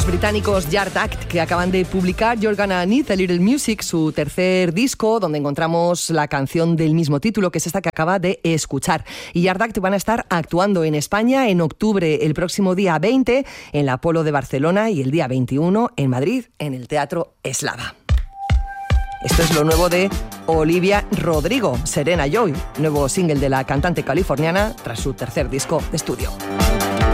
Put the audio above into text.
los británicos Yard Act, que acaban de publicar You're Gonna Need a Little Music, su tercer disco, donde encontramos la canción del mismo título, que es esta que acaba de escuchar. Y Yard Act van a estar actuando en España en octubre, el próximo día 20 en la Apolo de Barcelona y el día 21 en Madrid, en el Teatro Eslava. Esto es lo nuevo de Olivia Rodrigo, Serena Joy, nuevo single de la cantante californiana tras su tercer disco de estudio.